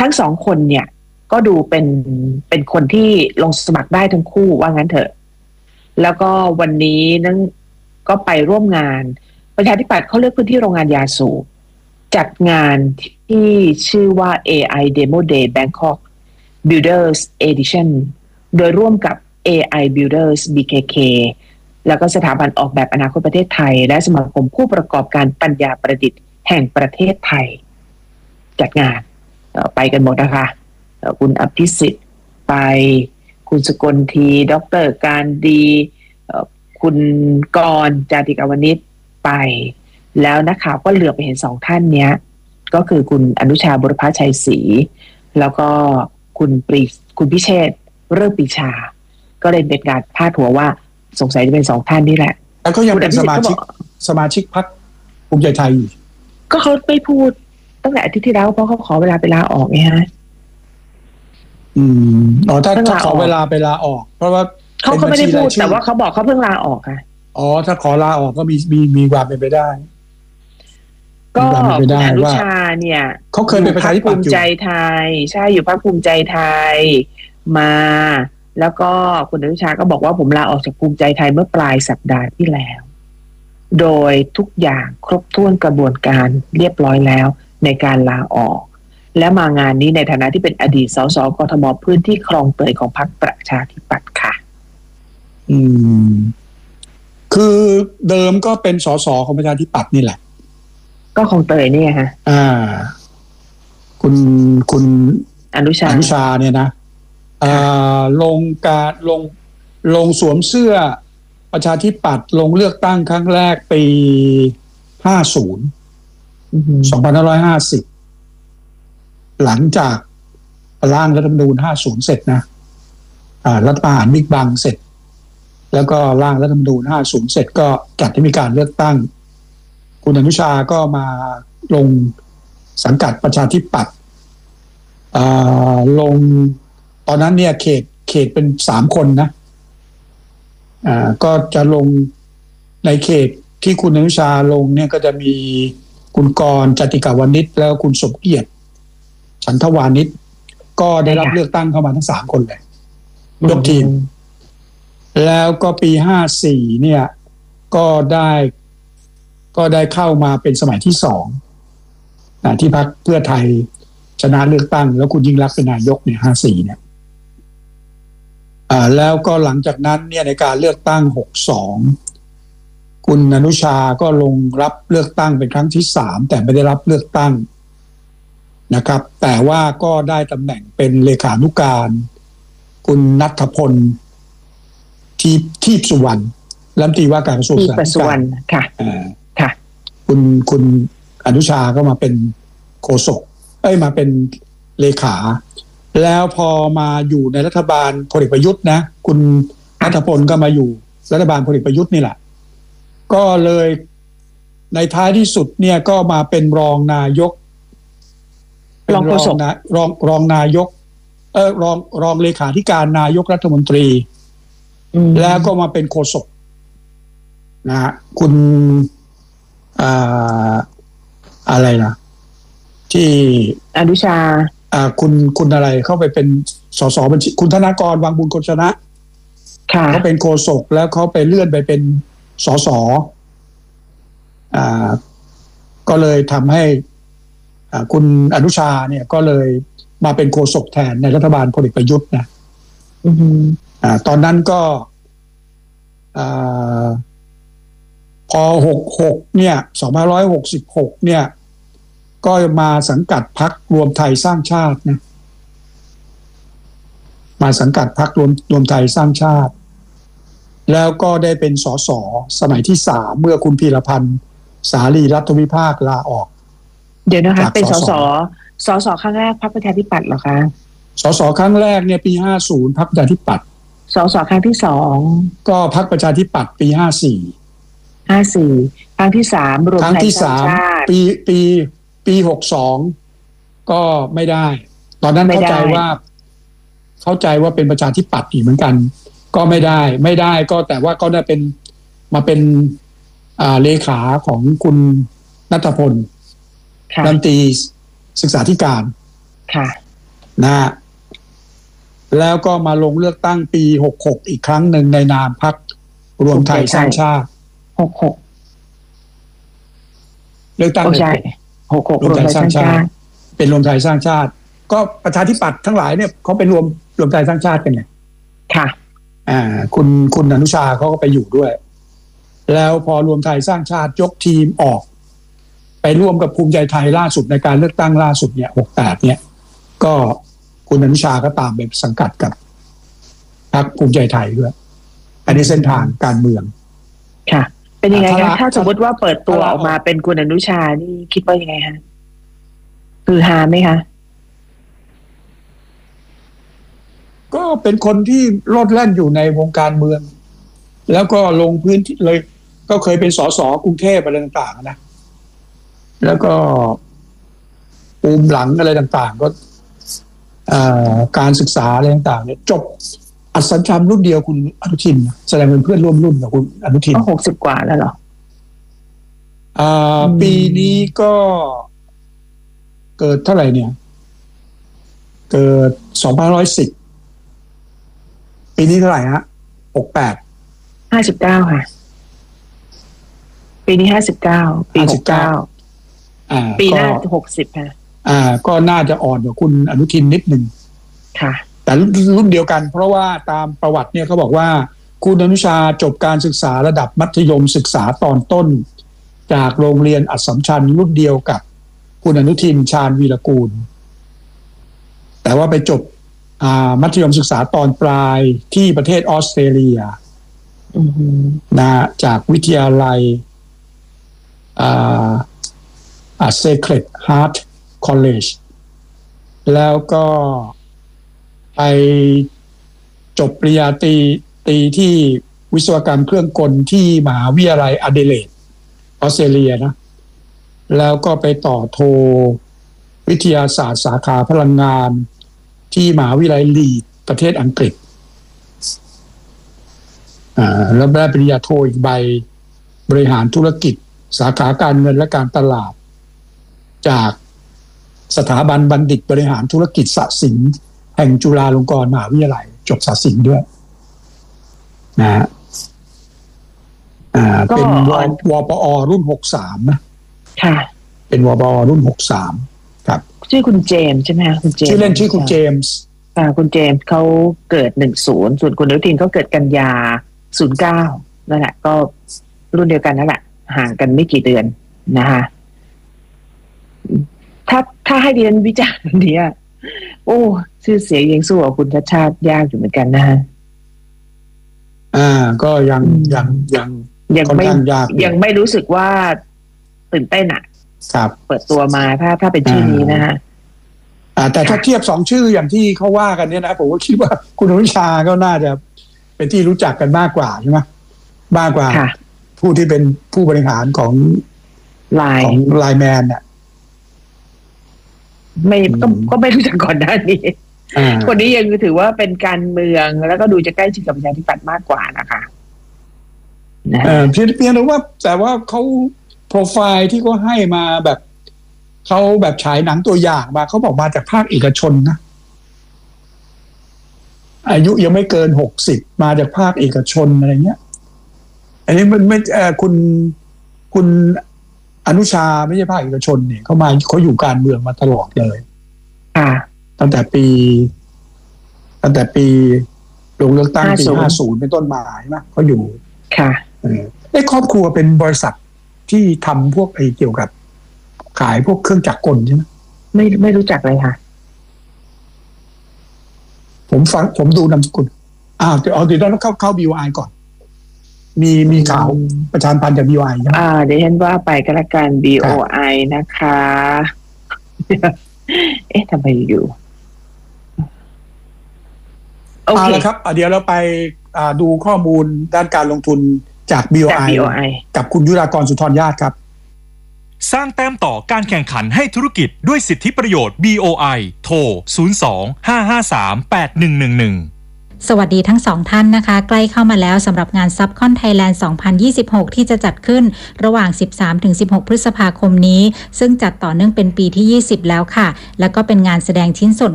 ทั้งสองคนเนี่ยก็ดูเป็นคนที่ลงสมัครได้ทั้งคู่ว่างั้นเถอะแล้วก็วันนี้นั่นก็ไปร่วมงานประชาธิปัตย์เขาเลือกพื้นที่โรงงานยาสูบจัดงานที่ชื่อว่า AI Demo Day Bangkok Builders Edition โดยร่วมกับ AI Builders BKK แล้วก็สถาบันออกแบบอนาคตประเทศไทยและสมาคมผู้ประกอบการปัญญาประดิษฐ์แห่งประเทศไทยจัดงานไปกันหมดนะคะคุณอภิสิทธิ์ไปคุณสกลทีดร.การดีคุณกรณ์จาติกาวนิชไปแล้วนักข่าวก็เหลือบไปเห็นสองท่านเนี้ยก็คือคุณอนุชาบุรพชัยศรีแล้วก็คุณพิเชษฐ์เริ่มปรีชาก็เลยเป็นการพาดหัวว่าสงสัยจะเป็นสองท่านนี่แหละแล้วก็ยังเป็นสมาชิกพรรคภูมิใจไทยอยู่ก็เขาไม่พูดตั้งแต่อาทิตย์ที่แล้วเพราะเขาขอเวลาไปลาออกไงฮะถ้าขอเวลาไปลาออกเพราะว่าเขาไม่ได้พูดแต่ว่าเขาบอกเขาเพิ่งลาออกค่ะถ้าขอลาออกก็มีความเป็นไปได้ก็คุณอนุชาเนี่ยเขาเคยเป็นประธานภูมิใจไทยใช่อยู่พรรคภูมิใจไทยมาแล้วก็คุณอนุชาก็บอกว่าผมลาออกจากภูมิใจไทยเมื่อปลายสัปดาห์ที่แล้วโดยทุกอย่างครบถ้วนกระบวนการเรียบร้อยแล้วในการลาออกและมางานนี้ในฐานะที่เป็นอดีตสสกทมพื้นที่คลองเตยของพรรคประชาธิปัตย์ค่ะคือเดิมก็เป็นสสของประชาธิปัตย์นี่แหละก็คลองเตยนี่ฮะคุณอนุชาเนี่ยนะลงสวมเสื้อประชาธิปัตย์ลงเลือกตั้งครั้งแรกปี2550หลังจากร่างรัฐธรรมนูญ50เสร็จนะรัฐประหารบิ๊กบังเสร็จแล้วก็ร่างรัฐธรรมนูญ50เสร็จก็จัดให้มีการเลือกตั้งคุณอนุชาก็มาลงสังกัดประชาธิปัตย์ลงตอนนั้นเนี่ยเขตเป็น3คนนะก็จะลงในเขตที่คุณอนุชาลงเนี่ยก็จะมีคุณกรณ์จติกาวนิชแล้วคุณสมเกียรติฉันทวานิชก็ได้รับเลือกตั้งเข้ามาทั้ง3คนเลยยกทีมแล้วก็ปี54เนี่ยก็ได้เข้ามาเป็นสมัยที่2ที่พรรคเพื่อไทยชนะเลือกตั้งแล้วคุณยิ่งลักษณ์เป็นนายกเนี่ย54เนี่ยแล้วก็หลังจากนั้นเนี่ยในการเลือกตั้ง62คุณอนุชาก็ลงรับเลือกตั้งเป็นครั้งที่3แต่ไม่ได้รับเลือกตั้งนะครับแต่ว่าก็ได้ตำแหน่งเป็นเลขานุการคุณณัฐพลทีพสุวรรณรัฐมนตรีว่าการกระทรวงสาธารณสุขค่ะคุณอนุชาก็มาเป็นโฆษกมาเป็นเลขาแล้วพอมาอยู่ในรัฐบาลพลเอกประยุทธ์นะคุณณัฐพลก็มาอยู่รัฐบาลพลเอกประยุทธ์นี่แหละก็เลยในท้ายที่สุดเนี่ยก็มาเป็นรองนายกรองนายกรองเลขาธิการนายกรัฐมนตรีแล้วก็มาเป็นโฆษกนะฮะคุณอะไรนะที่อนุชาคุณอะไรเข้าไปเป็นสสบัญชีคุณธนากรวังบุญคงชนะเขาเป็นโฆษกแล้วเขาไปเลื่อนไปเป็นสสก็เลยทำให้คุณอนุชาเนี่ยก็เลยมาเป็นโฆษกแทนในรัฐบาลพลเอกประยุทธ์นะตอนนั้นก็พอ66เนี่ย2566เนี่ยก็มาสังกัดพรรครวมไทยสร้างชาตินะมาสังกัดพรรครวมไทยสร้างชาติแล้วก็ได้เป็นสสสมัยที่3เมื่อคุณพีรพันธ์สาลีรัฐวิภาคลาออกเดี๋ยวนะคะเป็นสสครั้งแรกพรรคประชาธิปัตย์เหรอคะสสครั้งแรกเนี่ยปี50พรรคประชาธิปัตย์สสครั้งที่2ก็พรรคประชาธิปัตย์ปี54 ครั้งที่3รวมไทยสร้างชาติปี62ก็ไม่ได้ตอนนั้นเข้าใจว่าเป็นประชาธิปัตย์อีกเหมือนกันก็ไม่ได้ก็แต่ว่าก็ได้เป็นมาเป็นเลขาของคุณณัฐพลรัฐมนตรีศึกษาธิการนะแล้วก็มาลงเลือกตั้งปี66อีกครั้งหนึ่งในนามพรรครวมไทยสร้างชาติ 66 เลือกตั้งใช่66รวมไทยสร้างชาติเป็นรวมไทยสร้างชาติก็ประชาธิปัตย์ทั้งหลายเนี่ยเขาเป็นรวมไทยสร้างชาติกันไงค่ะคุณอนุชาเขาก็ไปอยู่ด้วยแล้วพอรวมไทยสร้างชาติยกทีมออกไปร่วมกับภูมิใจไทยล่าสุดในการเลือกตั้งล่าสุดเนี่ย68เนี่ยก็คุณอนุชาก็ตามไปสังกัดกับพรรคภูมิใจไทยด้วยอันนี้เส้นทางการเมืองค่ะเป็นยังไงคะถ้าสมมติว่าเปิดตัวออกมาเป็นคุณอนุชานี่คิดว่ายังไงฮะคือฮาไหมคะก็เป็นคนที่โลดแล่นอยู่ในวงการเมืองแล้วก็ลงพื้นที่เลยก็เคยเป็นสสกรุงเทพอะไรต่างๆนะแล้วก็ปูมหลังอะไรต่างๆก็การศึกษาอะไรต่างๆเนี่ยจบอัสสัมชัญรุ่นเดียวคุณอนุทินแสดงเป็นเพื่อนร่วมรุ่นกับคุณอนุทินก็60กว่าแล้วเหรอปีนี้ก็เกิดเท่าไหร่เนี่ยเกิด2510ปีนี้เท่าไหร่ฮะ 59ค่ะปีนี้59ปี69ปีหน้า60ค่ะก็น่าจะอ่อนกว่าคุณอนุทินนิดนึงค่ะแต่รุ่นเดียวกันเพราะว่าตามประวัติเนี่ยเขาบอกว่าคุณอนุชาจบการศึกษาระดับมัธยมศึกษาตอนต้นจากโรงเรียนอัสสัมชัญรุ่นเดียวกับคุณอนุทินชาญวีรกูลแต่ว่าไปจบมัธยมศึกษาตอนปลายที่ประเทศออสเตรเลียนะจากวิทยาลัยSacred Heart College แล้วก็ไปจบปริญญาตรีที่วิศวกรรมเครื่องกลที่มหาวิทยาลัยอเดเลดออสเตรเลียนะแล้วก็ไปต่อโทวิทยาศาสตร์สาขาพลังงานที่มหาวิทยาลัยลีดประเทศอังกฤษแล้วได้ปริญญาโทอีกใบบริหารธุรกิจสาขาการเงินและการตลาดจากสถาบันบัณฑิตบริหารธุรกิจศศิลป์แห่งจุฬาลงกรณ์มหาวิทยาลัยจบศศิลป์ด้วยนะฮะเป็นวปอรุ่น63นะค่ะเป็นวปอรุ่น63ครับชื่อคุณเจมส์ใช่ไหมคะคุณเจมส์ชื่อเล่นชื่อคุณเจมส์คุณเจมส์เขาเกิด10ส่วนคุณอนุทินเขาเกิดกันยา09นั่นแหละก็รุ่นเดียวกันนั่นแหละห่างกันไม่กี่เดือนนะคะถ้าให้ดิฉันวิจารณ์วันนี้โอ้ชื่อเสียงยังสู้กับคุณชาติยากอยู่เหมือนกันนะฮะก็ยังไม่รู้สึกว่าตื่นเต้นครับเปิดตัวมาถ้าเป็นชื่อนี้นะฮะแต่ถ้าเทียบ2ชื่ออย่างที่เขาว่ากันเนี่ยนะผมก็คิดว่าคุณอนุชาก็น่าจะเป็นที่รู้จักกันมากกว่าใช่ไหมมากกว่าผู้ที่เป็นผู้บริหารของไลน์แมนเนี่ยก็ไม่รู้จักก่อนหน้านี้คนนี้ยังถือว่าเป็นการเมืองแล้วก็ดูจะใกล้ชิดกับประชาธิปัตย์มากกว่านะคะเพียงแต่ว่าเขาโปรไฟล์ที่เขาให้มาแบบเขาแบบฉายหนังตัวอย่างมาเขาบอกมาจากภาคเอกชนนะอายุยังไม่เกิน60มาจากภาคเอกชนอะไรเงี้ยอันนี้มันไม่คุณอนุชาไม่ใช่ภาคเอกชนเนี่ยเขาอยู่การเมืองมาตลอดเลยตั้งแต่ปีลงเลือกตั้งปี50เป็นต้นมาใช่ไหมเขาอยู่ค่ะครอบครัวเป็นบริษัทที่ทำพวกเกี่ยวกับขายพวกเครื่องจักรกลใช่ไหมไม่รู้จักเลยค่ะผมดูนามสกุลเดี๋ยวต้องเข้า BOI ก่อนมีข่าวประชาพันธ์จาก BOI ใช่ไหมเดี๋ยวฉันว่าไปก็แล้วกัน BOI นะคะทำไมอยู่โอเคแล้วครับเดี๋ยวเราไปดูข้อมูลด้านการลงทุนจาก BOI กับคุณยุรากรสุนทรญาติครับสร้างแต้มต่อการแข่งขันให้ธุรกิจด้วยสิทธิประโยชน์ BOI โทร 02-553-8111 สวัสดีทั้งสองท่านนะคะใกล้เข้ามาแล้วสำหรับงาน Subcon Thailand 2026 ที่จะจัดขึ้นระหว่าง 13-16 พฤษภาคมนี้ซึ่งจัดต่อเนื่องเป็นปีที่ 20 แล้วค่ะแล้วก็เป็นงานแสดงชิ้นส่วน